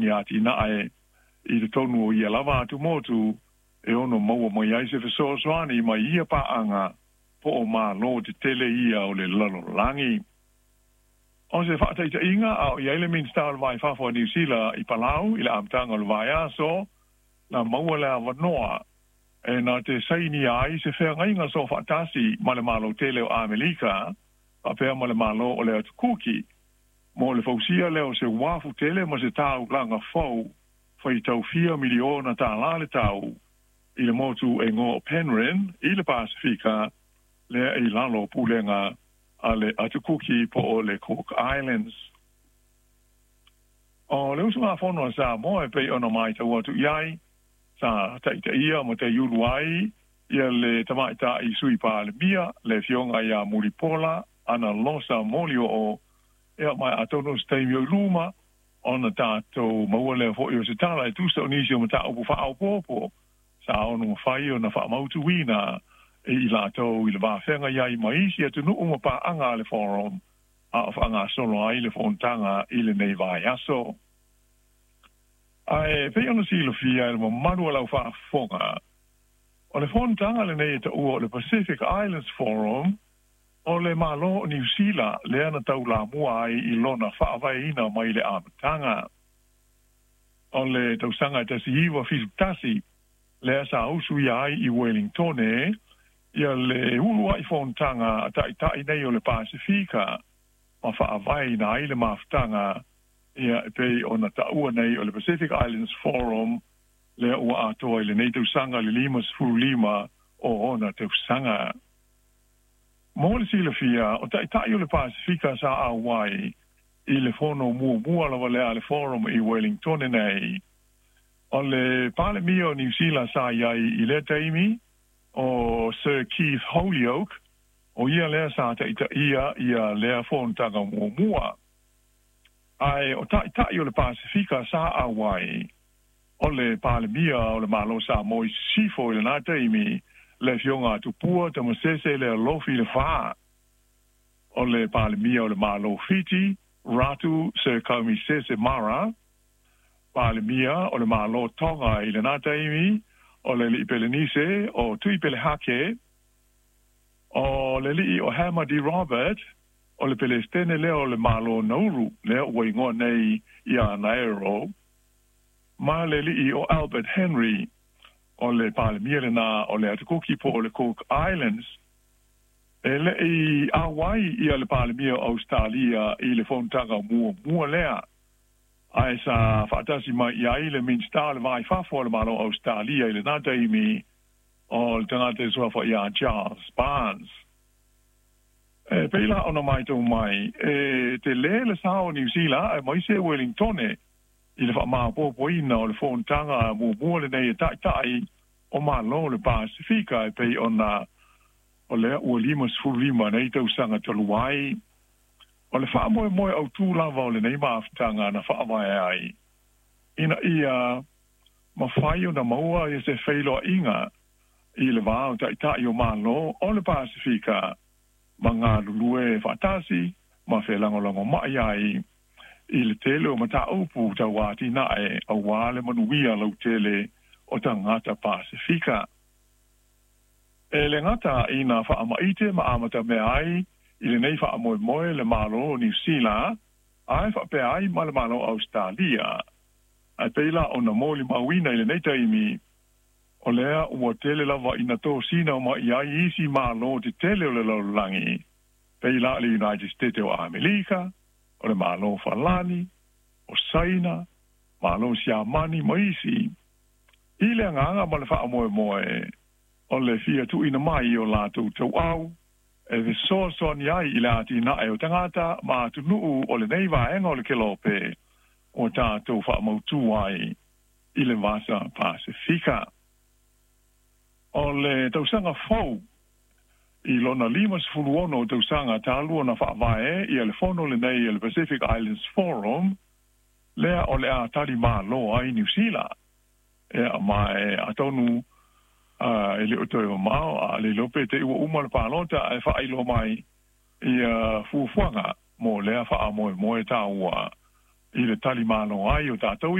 ni ati na ai I le tonu o ia lava atu motu e ono maua mai ai se fesoasoani ma ia paanga po o malo te tele ia o le lalolangi. O se whaataitainga a o iai le minsta o le vai whawha New Zealand I Palau I le amtanga o le vai aso na maua le awanoa e na te saini ai se whea ngainga so whaatasi ma le malo tele o Amerika a pēr ma le malo o le atu kuki mo le fausia leo se wafu tele ma se tau langa fau fai tau 4 miliona ta la le tau I le motu e ngō Penryn I le Pasifika le I lalo pulenga a le atu kuki po o le Cook Islands. O le usunga whono sa mo e pei ono mai tau atu iai sa taita ia mo te yuruai ia le tamaita I sui pa le mia le fionga ia muripola ana losa molio o ea mai atono steimio luma ona tātou maua lea fo I se tala e tusta o nisi o mata upu wha au popo sa ono whai o na wha mautu wina I lātou I le wāwhenga iai maisi atu nuu ma pa anga le forum a of anga solo ai le fontanga I le nei vai aso. Ai pei ona silo fia le maru lau wha fonga o le fontanga le nei ta ua o le Pacific Islands Forum o le malo o New Zealand le ana tau la mua ai I lona whaavaina mai le amatanga. O le tausanga tasi iwa fisutasi le asa usu ia ai I Wellington ia le ulu ai fontanga tai nei o le Pasifika ma whaavaina ai le maftanga ia pei ona taua nei o le Pacific Islands Forum le ua atoa I le nei tausanga le 5 o ona tausanga. Mo le silafia o tai o le Pasifika sa Hawaii I le fono mua la vale le forum I Wellington nei o le pale mio New Zealand sa iai I le taimi o Sir Keith Holyoake o ia lea sa ia lea fontanga mua ai o tai o le Pasifika sa Hawaii o le pale mia o le malo sa moi sifo I le na taimi le fionga tupua te masese le lofi le wha. O le pale mia o le malo Fiti, Ratu, se kaumi sese mara. Pale mia o le malo Tonga I le nataimi, o le li Pelenise, o tui pele hake. O le li o Hamadi Robert, o le Pelestene le o le malo Nauru, le o waingoa nei ia Nairo. Ma le li o Albert Henry, o le palemia na o le atukuki po o le Cook Islands ele I Hawaii I le palemia Australia I le fontanga mua lea ai sa fatasi mai I le minsta le vai fafo le malo Australia I le nataimi o le tangata sua fo ia Charles Barnes peila ona mai tau mai te le sao New Zealand mai se Wellington I le whamāpōpoina o le whontanga mua le nei tai o malo le Pasifika pei ona o le ua 5 nei tausanga toluai. O le whaamoe au tūlava o le nei maaftanga na whaamai ai. Ina ia mawhai o na maua I se whailoa inga I le vāo tai o malo o le Pasifika ma ngā lulue whaatasi ma whelangolango mai ai. I le tele o mata upu ta wati nae a wale manuia lau tele o ta ngata Pasifika. E le ngata ina whaamaite ma amata me ai I le nei whaamoe le malo New Zealand ai whape ai ma le malo Australia. Ai peila o na moli mawina I le nei taimi o lea ua tele lava ina tō sina o ma I ai isi malo te tele o le laulangi. Peila le United States o Amerika o le malo Falani, o Saina, malo Siamani maisi. I le nganga ma le whaamoe o le fia tu ina mai o lātou tau au, e le so ni ai I le ati nae o tangata ma atu nuu o le nei vaenga o le kelope o tātou whaamautu ai I le vasa Pasifika. O le tausanga fau I lona 5 o tausanga tālua na whaavae I le fono le nei le Pacific Islands Forum lea o le a tari malo ai New Zealand. E mai atonu e le otoi o mao a le lope te iwa umar palota e whailo mai I fuafuanga mo lea whaamoe moe tāua I le tali malo ai o tātou